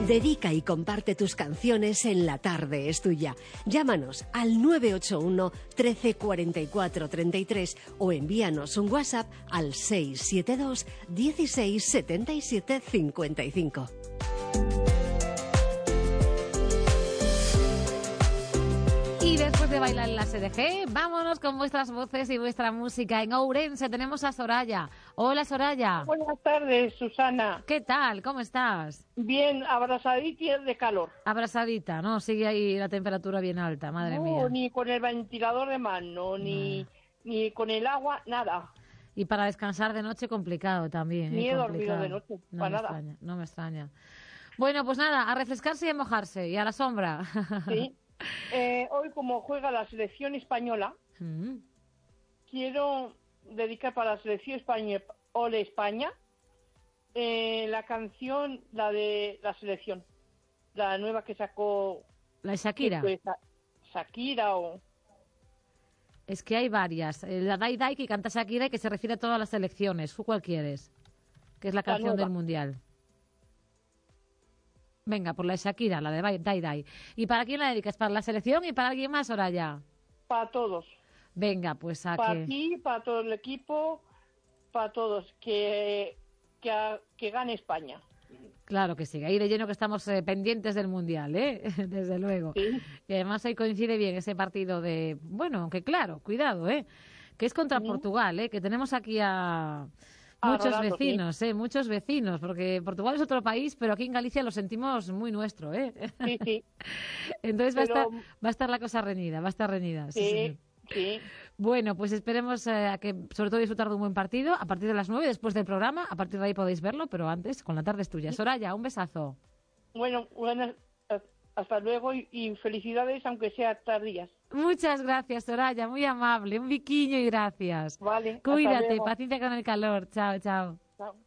Dedica y comparte tus canciones en La Tarde es Tuya. Llámanos al 981 13 44 33 o envíanos un WhatsApp al 672 16 77 55. Y después de bailar en la SDG, vámonos con vuestras voces y vuestra música. En Ourense tenemos a Soraya. Hola, Soraya. Buenas tardes, Susana. ¿Qué tal? ¿Cómo estás? Bien, abrazadita de calor. Abrazadita, ¿no? Sigue ahí la temperatura bien alta, madre mía. No, ni con el ventilador de mano, ni con el agua, nada. Y para descansar de noche complicado también. Ni he complicado. dormido de noche, No para me nada. extraña, no me extraña. Bueno, pues nada, a refrescarse y a mojarse, y a la sombra. Sí. Hoy, como juega la selección española, quiero dedicar para la selección española, Ole España, la canción, la de la selección, la nueva que sacó... La de Shakira. Shakira o... Es que hay varias. La Dai Dai que canta Shakira y que se refiere a todas las selecciones. ¿Tú cuál quieres? Que es la canción del Mundial. Venga, por la de Shakira, la de Dai Dai. ¿Y para quién la dedicas? ¿Para la selección y para alguien más, Soraya? Para todos. Venga, pues a para ti, para todo el equipo, para todos. Que gane España. Claro que sí, ahí de lleno que estamos pendientes del Mundial, ¿eh? Desde luego. Sí. Y además ahí coincide bien ese partido de... Bueno, aunque claro, cuidado, ¿eh? Que es contra Portugal, ¿eh? Que tenemos aquí a... Muchos vecinos, muchos vecinos, porque Portugal es otro país, pero aquí en Galicia lo sentimos muy nuestro, ¿eh? Sí, sí. Entonces va a estar la cosa reñida, va a estar reñida. Sí, sí. Bueno, pues esperemos a que, sobre todo, disfrutar de un buen partido a partir de las 9, después del programa. A partir de ahí podéis verlo, pero antes, con La Tarde es Tuya. Soraya, un besazo. Bueno, hasta luego y felicidades, aunque sea tardías. Muchas gracias, Soraya, muy amable. Un biquiño y gracias. Vale. Cuídate, paciencia con el calor. Chao, chao. Chao.